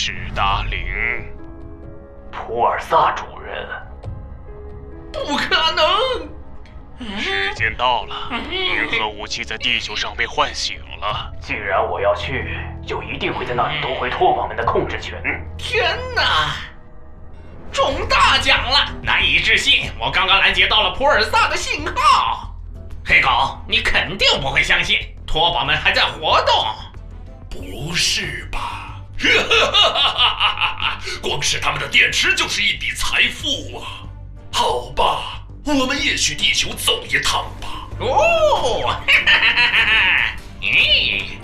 史达林。 普尔萨主人。 不可能！ 时间到了，银河武器在地球上被唤醒了。 既然我要去，就一定会在那里夺回托广们的控制权。 天哪！中大奖了！难以置信，我刚刚拦截到了普尔萨的信号。黑狗，你肯定不会相信，托宝们还在活动。 不是吧？光是他们的电池就是一笔财富啊！好吧，我们也去地球走一趟吧。 哦，哈哈哈哈！咦。